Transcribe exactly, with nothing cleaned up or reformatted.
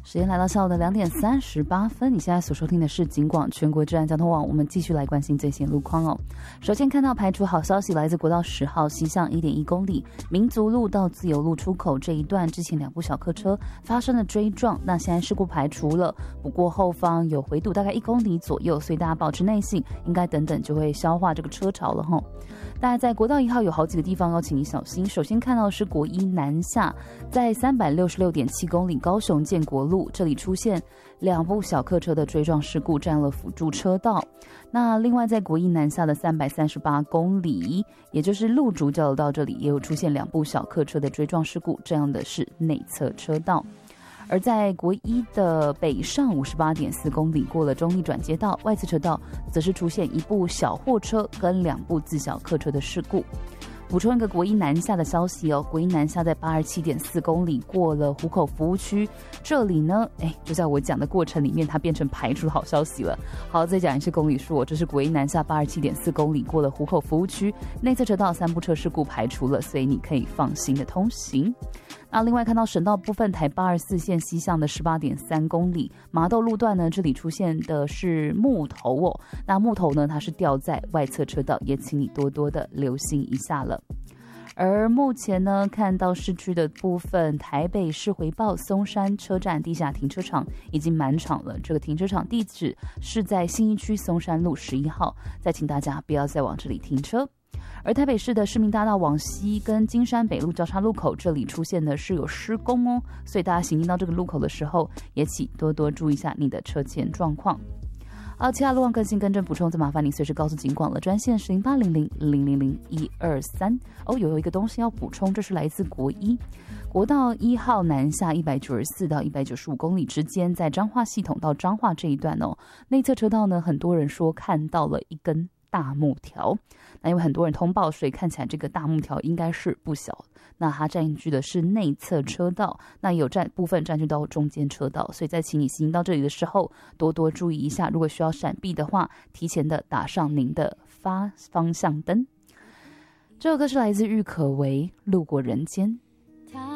时间来到下午的两点三十八分，你现在所收听的是警广全国治安交通网，我们继续来关心最新路况哦。首先看到排除好消息，来自国道十号西向 一点一公里民族路到自由路出口这一段，之前两部小客车发生了追撞，那现在事故排除了，不过后方有回堵大概一公里左右，所以大家保持耐性，应该等等就会消化这个车潮了吼。大家在国道一号有好几个地方要请你小心，首先看到的是国一南下，在三百六十六点七公里高雄建国路这里出现两部小客车的追撞事故，占了辅助车道。那另外在国一南下的三百三十八公里，也就是路竹交流道这里也有出现两部小客车的追撞事故，这样的是内侧车道。而在国一的北上五十八点四公里过了中立转接道外侧车道，则是出现一部小货车跟两部自小客车的事故。补充一个国一南下的消息哦，国一南下在八十七点四公里过了湖口服务区，这里呢，哎，就在我讲的过程里面，它变成排除好消息了。好，再讲一次公里数，这是国一南下八十七点四公里过了湖口服务区，内侧车道三部车事故排除了，所以你可以放心的通行。那另外看到省道部分，台八十四线西向的十八点三公里麻豆路段呢，这里出现的是木头哦，那木头呢，它是掉在外侧车道，也请你多多的留心一下了。而目前呢，看到市区的部分，台北市回报松山车站地下停车场已经满场了。这个停车场地址是在信义区松山路十一号，再请大家不要再往这里停车。而台北市的市民大道往西跟金山北路交叉路口，这里出现的是有施工哦，所以大家行进到这个路口的时候，也请多多注意一下你的车前状况。好，其他路况更新更正补充，再麻烦你随时告诉警广了，专线是零八零零零零零一二三。哦，有一个东西要补充，这是来自国一国道一号南下一百九十四到一百九十五公里之间，在彰化系统到彰化这一段哦，内侧车道呢，很多人说看到了一根大木条，那因为很多人通报，所以看起来这个大木条应该是不小，那它占据的是内侧车道，那也有占部分占据到中间车道，所以在请你行到这里的时候，多多注意一下，如果需要闪避的话，提前的打上您的发方向灯。这首歌是来自郁可唯《路过人间》。